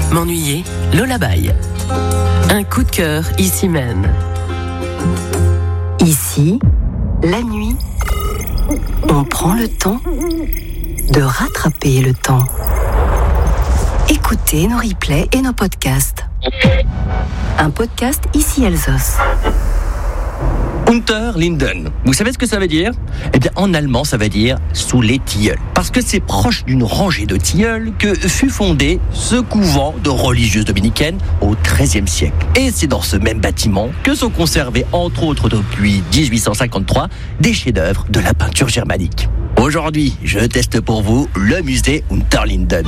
M'ennuyer, Lola Baye. Un coup de cœur ici même. Ici, la nuit, on prend le temps de rattraper le temps. Écoutez nos replays et nos podcasts. Un podcast ici Alsos. Unter Linden. Vous savez ce que ça veut dire ? Eh bien, en allemand, ça veut dire sous les tilleuls. Parce que c'est proche d'une rangée de tilleuls que fut fondé ce couvent de religieuses dominicaines au XIIIe siècle. Et c'est dans ce même bâtiment que sont conservés, entre autres depuis 1853, des chefs-d'œuvre de la peinture germanique. Aujourd'hui, je teste pour vous le musée Unter Linden.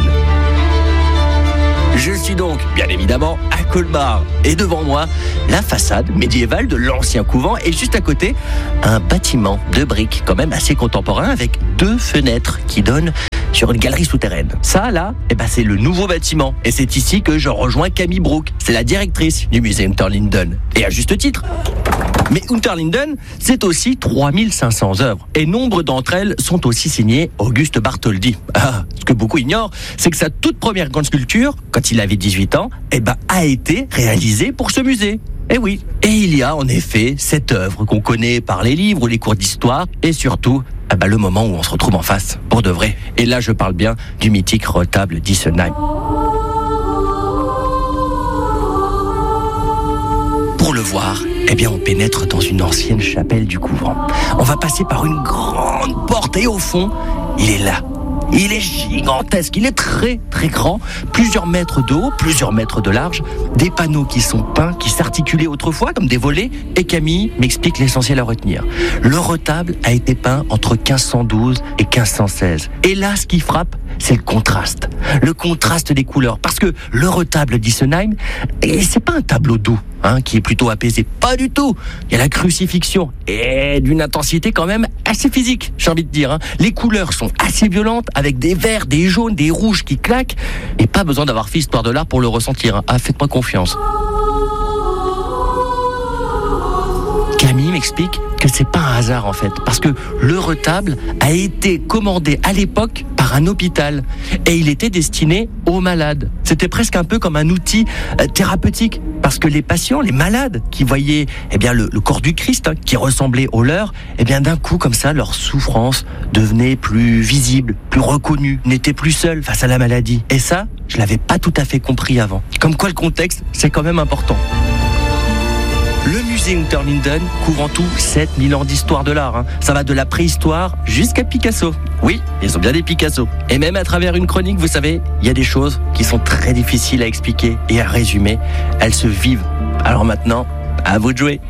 Je suis donc, bien évidemment, à Colmar. Et devant moi, la façade médiévale de l'ancien couvent et juste à côté, un bâtiment de briques quand même assez contemporain avec 2 fenêtres qui donnent sur une galerie souterraine. Ça, là, c'est le nouveau bâtiment. Et c'est ici que je rejoins Camille Brook. C'est la directrice du musée Unter Linden. Et à juste titre. Mais Unter Linden, c'est aussi 3500 œuvres. Et nombre d'entre elles sont aussi signées Auguste Bartholdi. Ce que beaucoup ignorent, c'est que sa toute première grande sculpture, quand il avait 18 ans, a été réalisée pour ce musée. Et oui. Et il y a en effet cette œuvre qu'on connaît par les livres ou les cours d'histoire, et surtout, le moment où on se retrouve en face, pour de vrai. Et là, je parle bien du mythique retable d'Isenheim. Pour le voir, on pénètre dans une ancienne chapelle du couvent. On va passer par une grande porte et au fond, il est là. Il est gigantesque, il est très très grand, plusieurs mètres de haut, plusieurs mètres de large, des panneaux qui sont peints, qui s'articulaient autrefois comme des volets, et Camille m'explique l'essentiel à retenir. Le retable a été peint entre 1512 et 1516. Et là, ce qui frappe, c'est le contraste des couleurs, parce que le retable d'Isenheim, c'est pas un tableau doux, qui est plutôt apaisé, pas du tout. Il y a la crucifixion, et d'une intensité quand même assez physique, j'ai envie de dire. Les couleurs sont assez violentes, avec des verts, des jaunes, des rouges qui claquent, et pas besoin d'avoir fait histoire de l'art pour le ressentir. Faites-moi confiance. Camille m'explique que c'est pas un hasard en fait, parce que le retable a été commandé à l'époque par un hôpital et il était destiné aux malades. C'était presque un peu comme un outil thérapeutique, parce que les patients, les malades qui voyaient le corps du Christ qui ressemblait au leur, d'un coup comme ça leur souffrance devenait plus visible, plus reconnue, n'était plus seule face à la maladie. Et ça, je l'avais pas tout à fait compris avant. Comme quoi le contexte, c'est quand même important. Le musée Unter Linden couvre en tout 7000 ans d'histoire de l'art. Ça va de la préhistoire jusqu'à Picasso. Oui, ils ont bien des Picasso. Et même à travers une chronique, vous savez, il y a des choses qui sont très difficiles à expliquer et à résumer. Elles se vivent. Alors maintenant, à vous de jouer.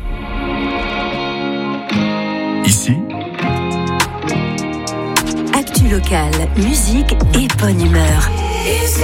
Ici, actu locale, musique et bonne humeur.